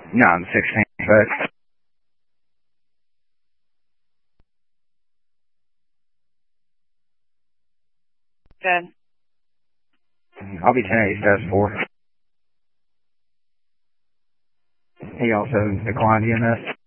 No, I'm 16, but Good. I'll be 10 He's test 4. He also declined EMS.